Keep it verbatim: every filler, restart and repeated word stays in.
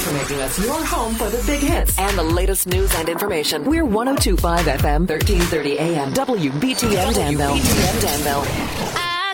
for making us your home for the big hits and the latest news and information. We're one oh two point five F M, thirteen thirty A M, W B T M Danville. W B T M Danville.